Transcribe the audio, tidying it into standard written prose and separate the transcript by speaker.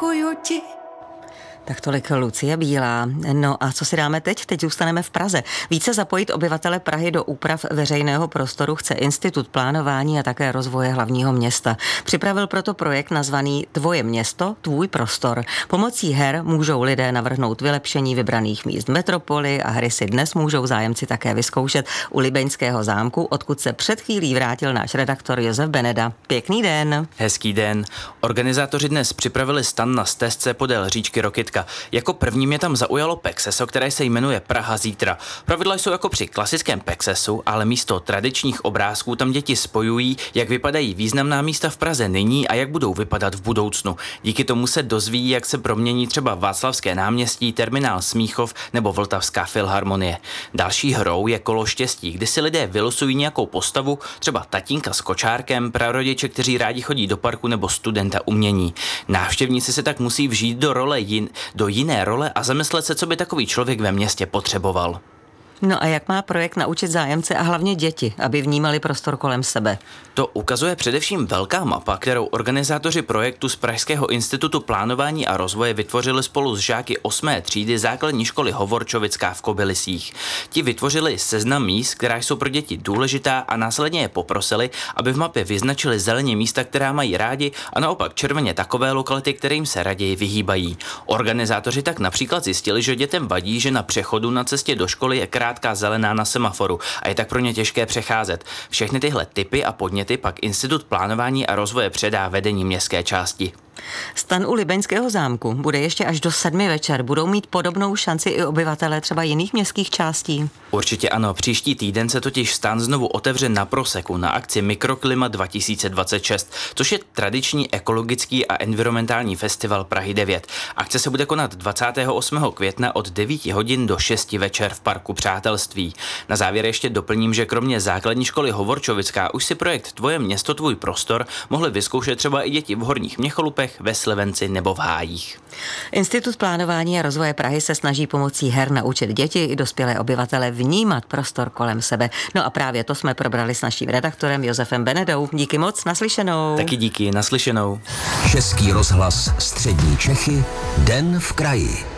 Speaker 1: děkuju ti.
Speaker 2: Tak tolik Lucie Bílá. No a co si dáme teď? Teď zůstaneme v Praze. Více zapojit obyvatele Prahy do úprav veřejného prostoru chce Institut plánování a také rozvoje hlavního města. Připravil proto projekt nazvaný Tvoje město, tvůj prostor. Pomocí her můžou lidé navrhnout vylepšení vybraných míst v metropoli a hry si dnes můžou zájemci také vyzkoušet u Libeňského zámku, odkud se před chvílí vrátil náš redaktor Josef Beneda. Pěkný den.
Speaker 3: Hezký den. Organizátoři dnes připravili stan na stezce podél říčky Rokytka. Jako první mě tam zaujalo Pexeso, které se jmenuje Praha zítra. Pravidla jsou jako při klasickém Pexesu, ale místo tradičních obrázků tam děti spojují, jak vypadají významná místa v Praze nyní a jak budou vypadat v budoucnu. Díky tomu se dozví, jak se promění třeba Václavské náměstí, terminál Smíchov nebo Vltavská filharmonie. Další hrou je Kolo štěstí, kdy si lidé vylosují nějakou postavu, třeba tatínka s kočárkem, prarodiče, kteří rádi chodí do parku nebo studenta umění. Návštěvníci se tak musí vžít do jiné role a zamyslet se, co by takový člověk ve městě potřeboval.
Speaker 2: No a jak má projekt naučit zájemce a hlavně děti, aby vnímali prostor kolem sebe?
Speaker 3: To ukazuje především velká mapa, kterou organizátoři projektu z Pražského institutu plánování a rozvoje vytvořili spolu s žáky 8. třídy základní školy Hovorčovická v Kobylisích. Ti vytvořili seznam míst, která jsou pro děti důležitá a následně je poprosili, aby v mapě vyznačili zeleně místa, která mají rádi a naopak červeně takové lokality, kterým se raději vyhýbají. Organizátoři tak například zjistili, že dětem vadí, že na přechodu na cestě do školy je krátká zelená na semaforu a je tak pro ně těžké přecházet. Všechny tyhle tipy a podněty pak Institut plánování a rozvoje předá vedení městské části.
Speaker 2: Stan u Libeňského zámku bude ještě až do 7 večer. Budou mít podobnou šanci i obyvatelé třeba jiných městských částí?
Speaker 3: Určitě ano. Příští týden se totiž stan znovu otevře na Proseku na akci Mikroklima 2026, což je tradiční ekologický a environmentální festival Prahy 9. Akce se bude konat 28. května od 9 hodin do 6 večer v Parku Přátelství. Na závěr ještě doplním, že kromě základní školy Hovorčovická už si projekt Tvoje město, tvůj prostor mohli vyzkoušet třeba i děti v Horních Měcholupech, ve Slevenci nebo v Hájích.
Speaker 2: Institut plánování a rozvoje Prahy se snaží pomocí her naučit děti i dospělé obyvatele vnímat prostor kolem sebe. No a právě to jsme probrali s naším redaktorem Josefem Benedou. Díky moc, naslyšenou.
Speaker 3: Taky díky, naslyšenou.
Speaker 4: Český rozhlas Střední Čechy, Den v kraji.